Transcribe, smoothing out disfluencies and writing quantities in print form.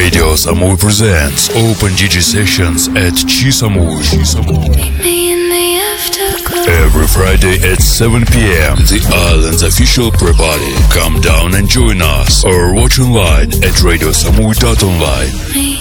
Radio Samui presents Open DJ sessions at Chisamui. Every Friday at 7 p.m. The island's official pre-party. Come down and join us or watch online at radiosamui.online.